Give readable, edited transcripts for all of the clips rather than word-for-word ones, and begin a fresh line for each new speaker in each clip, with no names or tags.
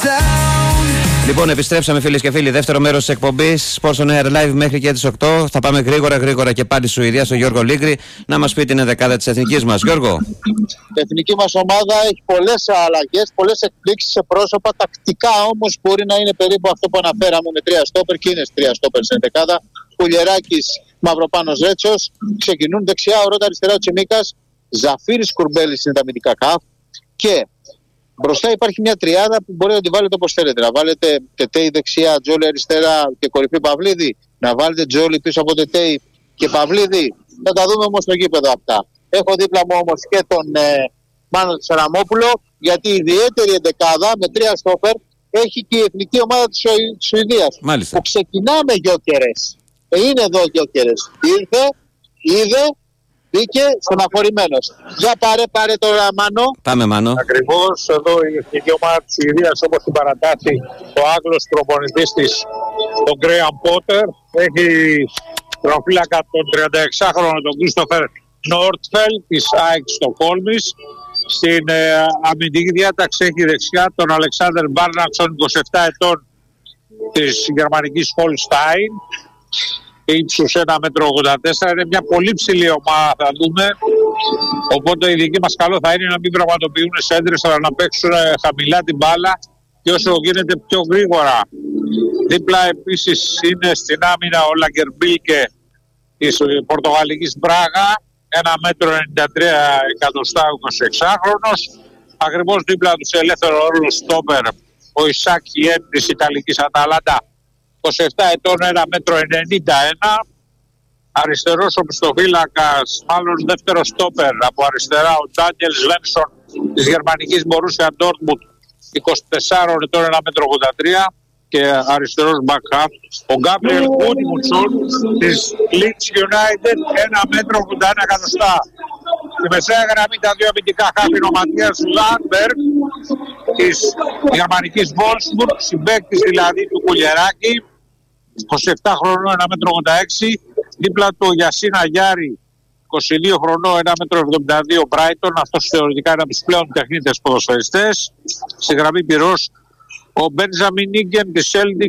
Λοιπόν, επιστρέψαμε φίλες και φίλοι. Δεύτερο μέρος της εκπομπής Sports on Air Live μέχρι και τις 8. Θα πάμε γρήγορα και πάλι στη Σουηδία, στον Γιώργο Λίγκρη, να μας πει την ενδεκάδα της εθνικής μας. Γιώργο.
Η εθνική μας ομάδα έχει πολλές αλλαγές, πολλές εκπλήξεις σε πρόσωπα. Τακτικά όμως μπορεί να είναι περίπου αυτό που αναφέραμε με 3 στόπερ, και είναι 3 στόπερ στην ενδεκάδα. Κουλιεράκης, Μαυροπάνος, Ρέτσος. Ξεκινούν δεξιά ο Ρότα, αριστερά ο Τσιμίκας. Ζαφύρης, Κουρμπέλης είναι τα αμυντικά καφ. Και μπροστά υπάρχει μια τριάδα που μπορεί να τη βάλετε όπως θέλετε. Να βάλετε Τετέι δεξιά, Τζόλι αριστερά και κορυφή Παυλίδη. Να βάλετε Τζόλι πίσω από Τετέι και Παυλίδη. Θα τα δούμε όμως στο γήπεδο αυτά. Έχω δίπλα μου όμως και τον Μάνο Σαραμόπουλο, γιατί η ιδιαίτερη εντεκάδα με 3 στόπερ έχει και η εθνική ομάδα της Σουηδίας.
Μάλιστα.
Που ξεκινά με Γιόκερες. Είναι εδώ Γιόκερες. Είδε, μπήκε στεναχωρημένος. Για πάρε τώρα, Μάνο.
Πάμε, Μάνο.
Ακριβώς εδώ η εθνική ομάδα της Σουηδίας, όπως την παρατάσσει ο Άγγλος προπονητής της, ο Γκρέαμ Πότερ, έχει προφύλακα τον 36χρονο τον Κρίστοφερ Νόρτφελ της ΑΕΚ Στοκχόλμης. Στην αμυντική διάταξη έχει δεξιά τον Αλεξάνδερ Μπάρναξον, 27 ετών, της γερμανικής Χολστάιν, ύψους 1,84 m. Είναι μια πολύ ψηλή ομάδα, θα δούμε. Οπότε η δική μας καλό θα είναι να μην πραγματοποιούν σέντρες, αλλά να παίξουν χαμηλά την μπάλα και όσο γίνεται πιο γρήγορα. Δίπλα επίσης είναι στην άμυνα ο Λαγκερμπίλκε της Πορτογαλικής Μπράγα, 1,93 m, 26χρονος. Ακριβώς δίπλα του σε ελεύθερο ρόλο στόπερ ο Ισάκ Ιέν της Ιταλικής Αταλάντα, 27 ετών, 1,91 m. Αριστερός οπισθοφύλακας, μάλλον δεύτερο στόπερ από αριστερά, ο Ντάνιελ Σβένσον της γερμανικής Μπορούσια Ντόρτμουντ, 24 ετών, 1,83 m. Και αριστερός μπακχαφ ο Γκάμπριελ Γκούντμουντσον της Leeds United, 1,81 m. Στη μεσαία γραμμή τα δύο αμυντικά χάφη, ο Ματίας Λάντμπεργκ της γερμανικής Wolfsburg, συμπαίκτης δηλαδή του Κουλιεράκη, 27 χρονών, 1,86 m. Δίπλα του ο Γιασίν Αγιάρη, 22 χρονών, 1,72 m, Brighton. Αυτός θεωρητικά είναι από τους πλέον τεχνίτες ποδοσφαιριστές. Στη γραμμή πυρός ο Μπέντζαμιν Ίγκεν της Celtic,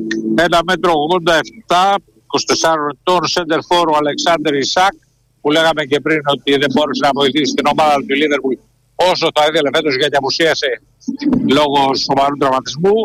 1,87 m, 24 ετών, center for ο Αλεξάνδερ Ισάκ, που λέγαμε και πριν ότι δεν μπόρεσε να βοηθήσει την ομάδα του Λίβερπουλ όσο θα ήθελε φέτος, γιατί απουσίασε λόγω σοβαρού τραυματισμού.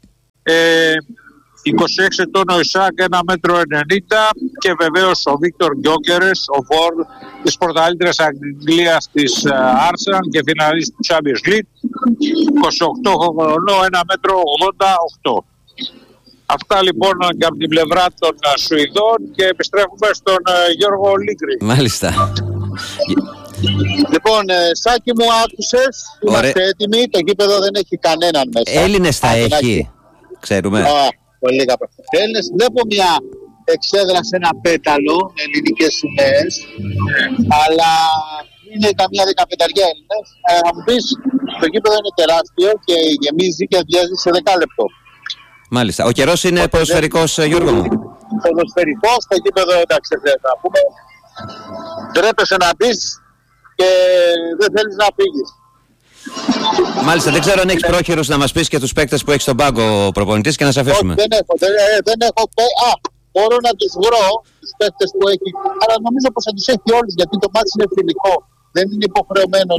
26 ετών ο Ισάκ, 1,90 m. Και βεβαίως ο Βίκτορ Γκιόκερες, ο Φόρντ της πρωταθλήτριας Αγγλίας της Arsenal και φιναλίστ του Champions League, 28 χρονών, 1,88 m. Αυτά λοιπόν και από την πλευρά των Σουηδών, και επιστρέφουμε στον Γιώργο Λίγκρη.
Μάλιστα.
Λοιπόν, Σάκη μου, άκουσες, είμαστε έτοιμοι, το γήπεδο δεν έχει κανέναν μέσα.
Έλληνες θα έχει, ξέρουμε.
Πολύ λίγα Έλληνες. Βλέπω μια εξέδρα σε ένα πέταλο, ελληνικές σημαίες, αλλά είναι καμιά 15 Έλληνες. Θα μου πεις, το γήπεδο είναι τεράστιο και γεμίζει και αδειάζει σε 10 λεπτό.
Μάλιστα. Ο καιρός είναι ποδοσφαιρικός, Γιώργο μου.
Ποδοσφαιρικός, το γήπεδο, εντάξει, θα πούμε. Τρέπεσαι να μπεις και δεν θέλεις να φύγεις.
Μάλιστα, δεν ξέρω αν έχεις πρόχειρος να μας πεις και τους παίκτες που έχει στον πάγκο ο προπονητής και να σε αφήσουμε.
Όχι, δεν έχω. Μπορώ να τους βρω, τους παίκτες που έχει, αλλά νομίζω πως θα τους έχει όλους, γιατί το μάτς είναι φιλικό. Δεν είναι υποχρεωμένος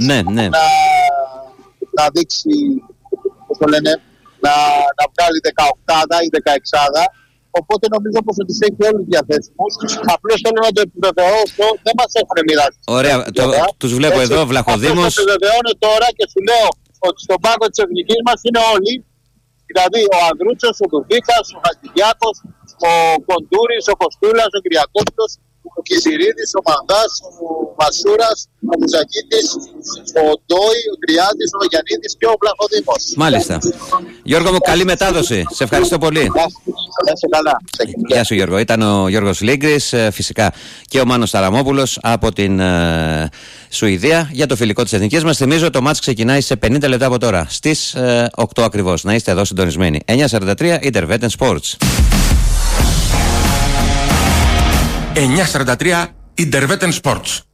να δείξει, πώς το λένε, να βγάλει 18 ή 16. Οπότε νομίζω πως θα τους έχει όλους διαθέσιμους. Απλώς θέλω να το επιβεβαιώσω, δεν μας έχουν μοιράσει.
Ωραία, τους βλέπω εδώ, Βλαχοδήμος.
Αυτό το επιβεβαιώνω τώρα και σου λέω ότι στον πάγκο της εθνικής μας είναι όλοι. Δηλαδή ο Ανδρούτσος, ο Ντουμπίκας, ο Χατζηδιάκος, ο Κοντούρης, ο Κοστούλας, ο Κυριακόπουλος, ο Κιζηρίδης, ο Μανδάς, ο Μασούρας, ο Μουζακίτης, ο Ντόι, ο Τριάδης, ο Γιαννίδης και ο Βλαχοδήμος.
Μάλιστα. Γιώργο μου, καλή μετάδοση. Σε ευχαριστώ πολύ.
Να είσαι καλά.
Γεια σου Γιώργο. Ήταν ο Γιώργος Λίγκρης, φυσικά και ο Μάνος Σαραμόπουλος από την Σουηδία για το φιλικό της εθνικής μας. Θυμίζω το μάτς ξεκινάει σε 50 λεπτά από τώρα, στις 8 ακριβώς. Να είστε εδώ συντονισμένοι. 9:43 Intervetten Sports.
9:43 Intervetten Sports.